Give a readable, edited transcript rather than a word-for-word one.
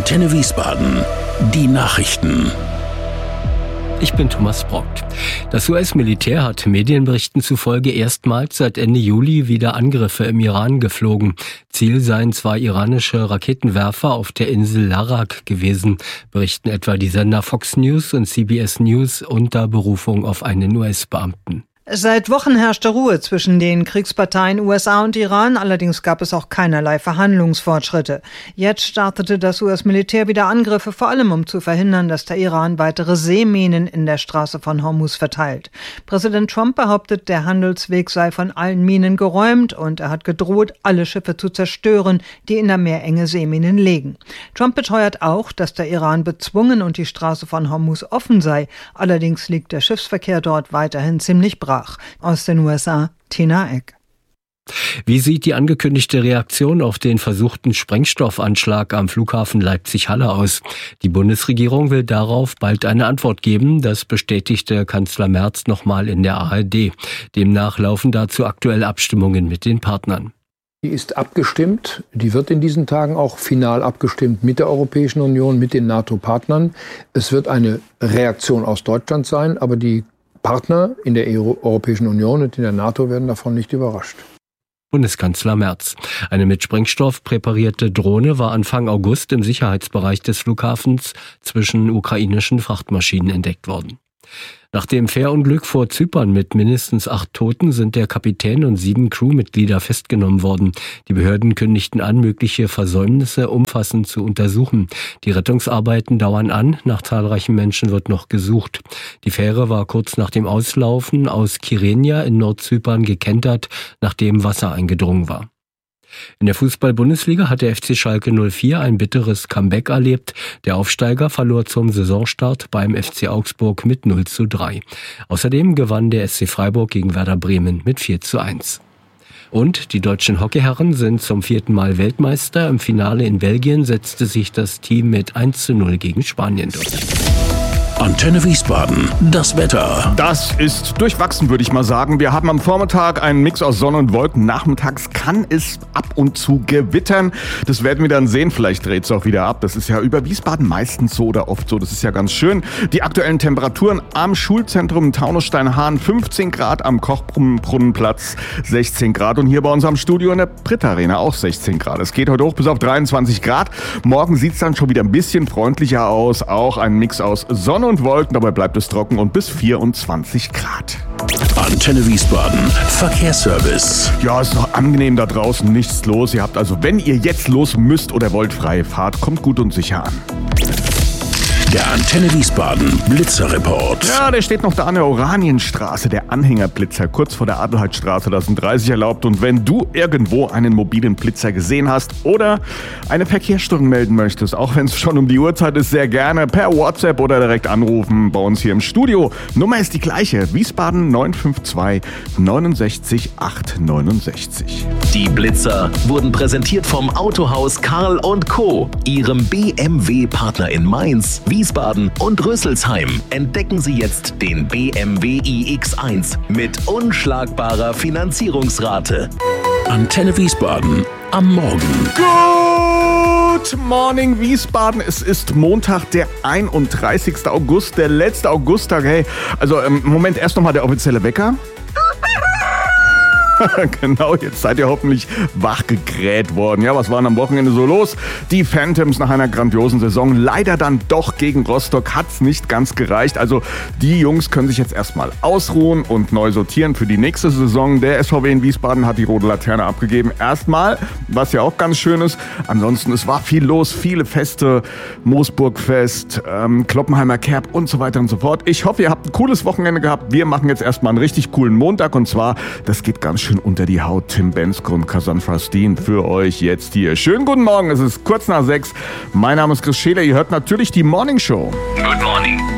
Antenne Wiesbaden. Die Nachrichten. Ich bin Thomas Brockt. Das US-Militär hat Medienberichten zufolge erstmals seit Ende Juli wieder Angriffe im Iran geflogen. Ziel seien zwei iranische Raketenwerfer auf der Insel Larak gewesen, berichten etwa die Sender Fox News und CBS News unter Berufung auf einen US-Beamten. Seit Wochen herrschte Ruhe zwischen den Kriegsparteien USA und Iran, allerdings gab es auch keinerlei Verhandlungsfortschritte. Jetzt startete das US-Militär wieder Angriffe, vor allem um zu verhindern, dass der Iran weitere Seeminen in der Straße von Hormuz verteilt. Präsident Trump behauptet, der Handelsweg sei von allen Minen geräumt und er hat gedroht, alle Schiffe zu zerstören, die in der Meerenge Seeminen legen. Trump beteuert auch, dass der Iran bezwungen und die Straße von Hormuz offen sei. Allerdings liegt der Schiffsverkehr dort weiterhin ziemlich brach. Aus den USA, Tina Eck. Wie sieht die angekündigte Reaktion auf den versuchten Sprengstoffanschlag am Flughafen Leipzig-Halle aus? Die Bundesregierung will darauf bald eine Antwort geben. Das bestätigte Kanzler Merz nochmal in der ARD. Demnach laufen dazu aktuell Abstimmungen mit den Partnern. Die ist abgestimmt. Die wird in diesen Tagen auch final abgestimmt mit der Europäischen Union, mit den NATO-Partnern. Es wird eine Reaktion aus Deutschland sein, aber die Partner in der Europäischen Union und in der NATO werden davon nicht überrascht. Bundeskanzler Merz. Eine mit Sprengstoff präparierte Drohne war Anfang August im Sicherheitsbereich des Flughafens zwischen ukrainischen Frachtmaschinen entdeckt worden. Nach dem Fährunglück vor Zypern mit mindestens 8 Toten sind der Kapitän und 7 Crewmitglieder festgenommen worden. Die Behörden kündigten an, mögliche Versäumnisse umfassend zu untersuchen. Die Rettungsarbeiten dauern an, nach zahlreichen Menschen wird noch gesucht. Die Fähre war kurz nach dem Auslaufen aus Kyrenia in Nordzypern gekentert, nachdem Wasser eingedrungen war. In der Fußball-Bundesliga hat der FC Schalke 04 ein bitteres Comeback erlebt. Der Aufsteiger verlor zum Saisonstart beim FC Augsburg mit 0:3. Außerdem gewann der SC Freiburg gegen Werder Bremen mit 4:1. Und die deutschen Hockeyherren sind zum 4. Mal Weltmeister. Im Finale in Belgien setzte sich das Team mit 1:0 gegen Spanien durch. Antenne Wiesbaden, das Wetter. Das ist durchwachsen, würde ich mal sagen. Wir haben am Vormittag einen Mix aus Sonne und Wolken. Nachmittags kann es ab und zu gewittern. Das werden wir dann sehen. Vielleicht dreht es auch wieder ab. Das ist ja über Wiesbaden meistens so oder oft so. Das ist ja ganz schön. Die aktuellen Temperaturen am Schulzentrum in Taunusstein-Hahn 15 Grad, am Kochbrunnenplatz 16 Grad und hier bei uns am Studio in der Pritt-Arena auch 16 Grad. Es geht heute hoch bis auf 23 Grad. Morgen sieht es dann schon wieder ein bisschen freundlicher aus. Auch ein Mix aus Sonne und Wolken, dabei bleibt es trocken und bis 24 Grad. Antenne Wiesbaden, Verkehrsservice. Ja, ist noch angenehm da draußen, nichts los. Ihr habt also, wenn ihr jetzt los müsst oder wollt, freie Fahrt, kommt gut und sicher an. Der Antenne Wiesbaden Blitzerreport. Ja, der steht noch da an der Oranienstraße, der Anhängerblitzer, kurz vor der Adelheidstraße. Da sind 30 erlaubt. Und wenn du irgendwo einen mobilen Blitzer gesehen hast oder eine Verkehrsstörung melden möchtest, auch wenn es schon um die Uhrzeit ist, sehr gerne per WhatsApp oder direkt anrufen bei uns hier im Studio. Nummer ist die gleiche, Wiesbaden 952 69 869. Die Blitzer wurden präsentiert vom Autohaus Karl & Co., ihrem BMW-Partner in Mainz, Wiesbaden und Rüsselsheim. Entdecken Sie jetzt den BMW iX1 mit unschlagbarer Finanzierungsrate. Antenne Wiesbaden am Morgen. Good morning Wiesbaden. Es ist Montag, der 31. August, der letzte Augusttag. Hey, also Moment, erst nochmal der offizielle Wecker. Genau, jetzt seid ihr hoffentlich wachgekräht worden. Ja, was war am Wochenende so los? Die Phantoms nach einer grandiosen Saison. Leider dann doch gegen Rostock hat's nicht ganz gereicht. Also die Jungs können sich jetzt erstmal ausruhen und neu sortieren für die nächste Saison. Der SVW in Wiesbaden hat die rote Laterne abgegeben. Erstmal, was ja auch ganz schön ist. Ansonsten, es war viel los, viele Feste, Moosburgfest, Kloppenheimer Kerb und so weiter und so fort. Ich hoffe, ihr habt ein cooles Wochenende gehabt. Wir machen jetzt erstmal einen richtig coolen Montag und zwar, das geht ganz schön unter die Haut. Tim Bensko und Cassandra Steen für euch jetzt hier. Schönen guten Morgen, es ist kurz nach 6. Mein Name ist Chris Scheler, ihr hört natürlich die Morning Show. Good morning.